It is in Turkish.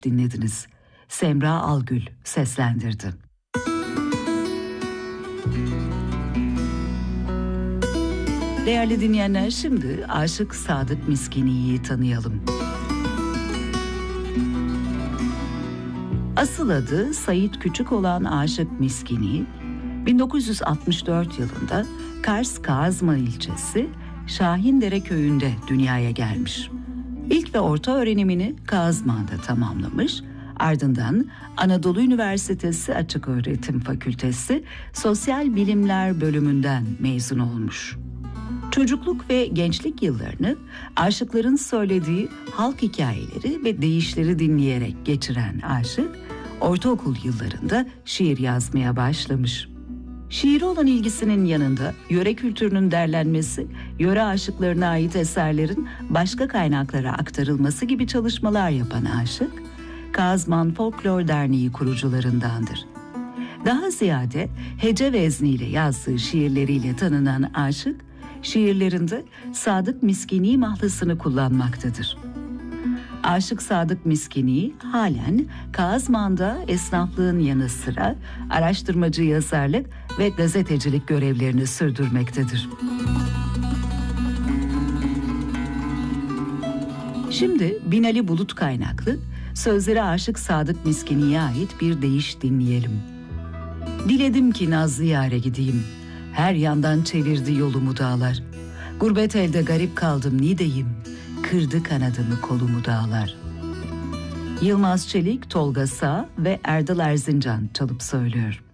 dinlediniz. Semra Algül seslendirdi. Değerli dinleyenler, şimdi Aşık Sadık Miskini'yi tanıyalım. Asıl adı Sait Küçük olan Aşık Miskini, 1964 yılında Kars Kazma ilçesi Şahindere köyünde dünyaya gelmiş. İlk ve orta öğrenimini Kazman'da tamamlamış, ardından Anadolu Üniversitesi Açıköğretim Fakültesi Sosyal Bilimler bölümünden mezun olmuş. Çocukluk ve gençlik yıllarını aşıkların söylediği halk hikayeleri ve deyişleri dinleyerek geçiren Aşık, ortaokul yıllarında şiir yazmaya başlamış. Şiire olan ilgisinin yanında yöre kültürünün derlenmesi, yöre aşıklarına ait eserlerin başka kaynaklara aktarılması gibi çalışmalar yapan Aşık, Kazman Folklor Derneği kurucularındandır. Daha ziyade hece vezniyle yazdığı şiirleriyle tanınan Aşık, şiirlerinde Sadık Miskini mahlasını kullanmaktadır. Aşık Sadık Miskini halen Kazman'da esnaflığın yanı sıra araştırmacı yazarlık ve gazetecilik görevlerini sürdürmektedir. Şimdi Binali Bulut kaynaklı, sözleri Aşık Sadık Miskini'ye ait bir deyiş dinleyelim. Diledim ki nazlı yâre gideyim, her yandan çevirdi yolumu dağlar. Gurbet elde garip kaldım ni deyim, kırdı kanadımı kolumu dağlar. Yılmaz Çelik, Tolga Sağ ve Erdal Erzincan çalıp söylüyor.